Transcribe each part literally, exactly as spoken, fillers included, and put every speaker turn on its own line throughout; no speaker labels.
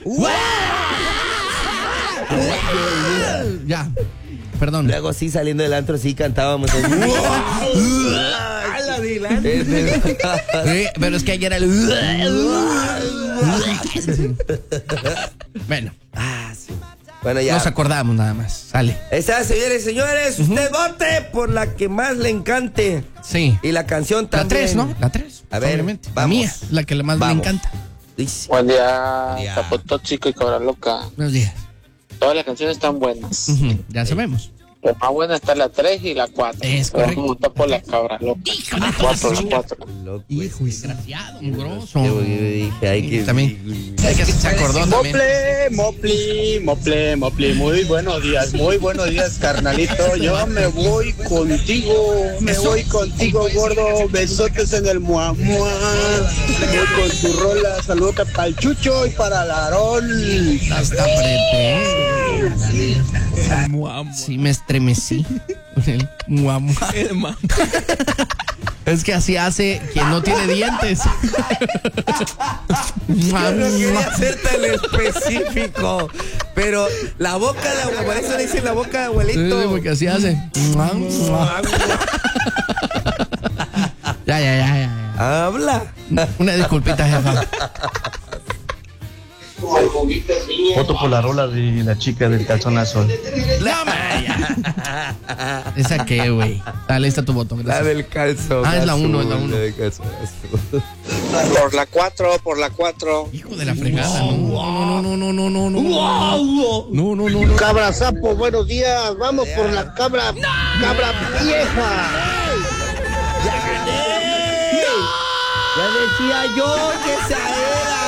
Ya, perdón.
Luego sí, saliendo del antro, sí cantábamos. Sí,
pero es que ayer el... Bueno.
Ah, sí. Bueno, ya.
Nos acordamos nada más. Sale.
Está, señores y señores, uh-huh. Usted vote por la que más le encante.
Sí.
Y la canción también.
La tres, ¿no? La tres.
A ver,
obviamente.
vamos.
La mía, la que más
vamos.
me encanta.
Buen día, Capo Tóxico y Cabra Loca.
Buenos días.
Todas las canciones están buenas.
Uh-huh. Ya sabemos.
La más buena está la tres y la cuatro.
Es correcto.
Vamos a votar por la Cabra Loca.
Híjole,
cuatro, la cuatro.
Hijo, desgraciado, mugroso.
Yo dije, hay que...
También. Hay que se acordó también.
Mople, Mopli, Mople, Mopli. Muy buenos días, muy buenos días, carnalito. Yo me voy contigo, me
Eso.
voy contigo, gordo. Besotes en el mua, mua. Voy con tu rola. Saludos para el Chucho y para la Aarón.
Hasta frente. Sí, me estremecí. El muam. Es que así hace quien no tiene dientes.
Yo no quería ser tan específico, pero la boca de abuelito, por eso le dicen la boca de abuelito.
Sí, porque así hace. Ya, ya, ya, ya.
Habla.
Una disculpita, jefa.
Voto por la rola de la chica del calzón azul.
La Maya. ¿Esa qué, güey? Dale, está tu voto. Gracias.
La del calzón.
Ah, es la uno, es la uno.
Por la cuatro, por la cuatro.
Hijo de la fregada, no, no, no, no, no, no, no. No, no, no, no.
Cabra sapo, buenos días. Vamos por la cabra, cabra vieja.
¡Ya gané! Ya decía yo que esa era.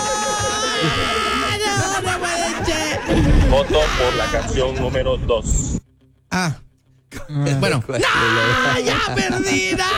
Voto por la canción número dos.
Ah. Bueno. ¡No! ¡Ya perdí! ¡No!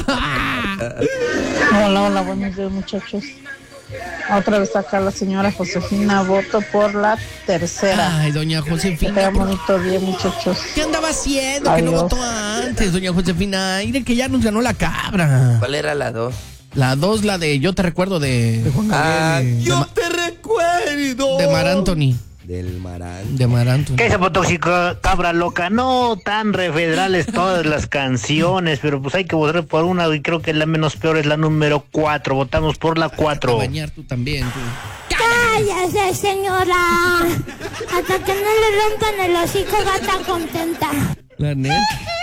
Hola, hola, buenos días, muchachos. Otra vez acá la señora Josefina. Voto por la tercera.
Ay, doña Josefina.
Que tengan bonito día, muchachos.
¿Qué andaba haciendo?
Adiós.
Que no votó antes, doña Josefina. Mire que ya nos ganó la cabra.
¿Cuál era la dos?
La dos, la de Yo te recuerdo de, de Juan
Ah,
Gabriel.
yo
de,
te recuerdo.
de Mar Anthony.
Del Mar Anthony.
De Mar Anthony.
¿Qué es tóxico, Cabra Loca? No tan refederales todas las canciones, pero pues hay que votar por una y creo que la menos peor es la número cuatro. Votamos por la cuatro.
Bañar tú también, tú.
Cállese, señora. Hasta que no le rompan el hocico va tan contenta.
La neta.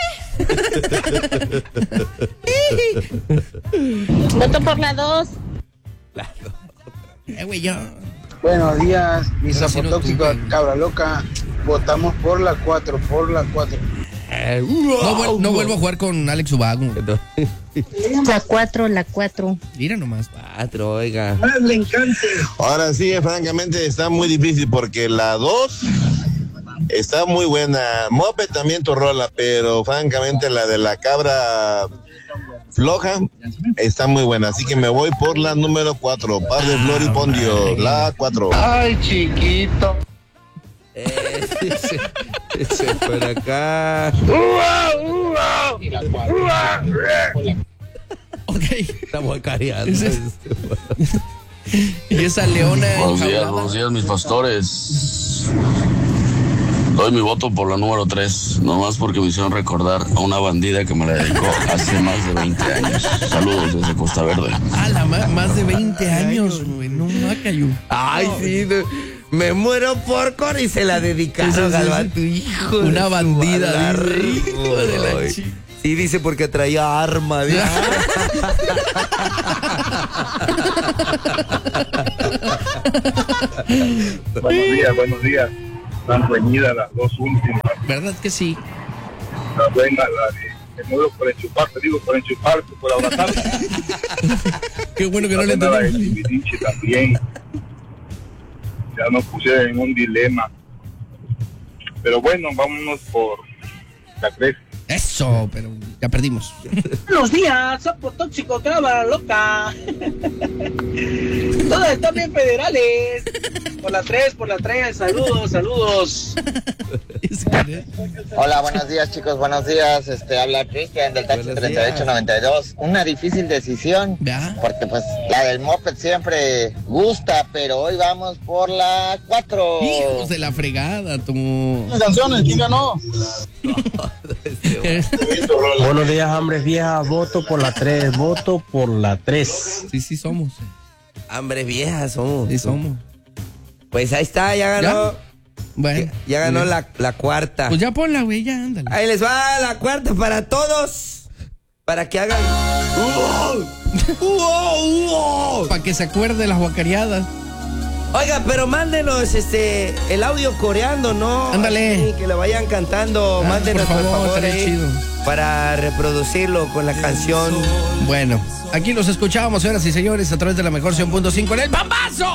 Voto por la dos.
Eh, güey, yo.
Buenos días, mi
Pero si
sapo
no
tóxico,
tuve.
cabra loca. Votamos por la cuatro, por la cuatro.
No, vuel- no vuelvo a jugar con Alex Ubago.
La cuatro, la cuatro.
Mira nomás.
Cuatro, oiga.
Le encanta.
Ahora sí, francamente está muy difícil porque la dos está muy buena. Mope también tu rola, pero francamente la de la cabra floja está muy buena. Así que me voy por la número cuatro. Par de Flor y Pondio, la cuatro.
Ay, chiquito.
Eh, ese, ese por acá.
Ok.
Estamos careando.
Ese- Y esa leona.
Buenos días,
enjaulada.
buenos días, mis pastores. Doy mi voto por la número tres, nomás porque me hicieron recordar a una bandida que me la dedicó hace más de veinte años. Saludos desde Costa Verde.
Ah, la ma- más de veinte años, güey. No, Macayu.
Ay, sí. no, me muero por Cor y se la dedicaron,
Sí, sí, sí,
Galván,
sí.
tu hijo.
Una
de su
bandida,
madre.
dice, hijo de la
Ay,
chi-
sí, dice porque traía arma. dice.
Buenos días, buenos días. Están reñidas las dos últimas.
¿Verdad que sí?
La buena, la de me muero por enchufarte, digo por enchufarte, por abrazarte.
Qué bueno que no
La
le
buena, la de
entendí.
Timbiriche también. Ya nos pusieron en un dilema. Pero bueno, vámonos por la tres.
Eso, pero Ya perdimos.
Buenos días, sapo tóxico, cámara loca. Todas están bien federales. Por la tres, por la tres, saludos, saludos.
Hola, buenos días, chicos, buenos días. Este, habla Cristian del taxi treinta y ocho noventa y dos. Una difícil decisión,
¿ya?
Porque pues la del moped siempre gusta, pero hoy vamos por la cuatro.
Hijos de la fregada, tu...
Las canciones, ¿quién ganó?
Buenos días, hombres viejas. Voto por la tres. Voto por la tres.
Sí, sí somos.
Hombres viejas somos.
Sí somos.
Pues ahí está, ya ganó.
¿Ya? Bueno.
Ya, ya ganó la, la cuarta.
Pues ya ponla, güey, ya, ándale.
Ahí les va la cuarta para todos. Para que hagan...
Para que se acuerde las guacareadas.
Oiga, pero mándenos este el audio coreando, ¿no?
Ándale.
Así, que lo vayan cantando,
Ah,
mándenos
por favor,
por favor
estaría
ahí,
chido.
para reproducirlo con la canción.
Bueno, aquí los escuchábamos, señoras y señores, a través de la mejor cien punto cinco en el Pambazo.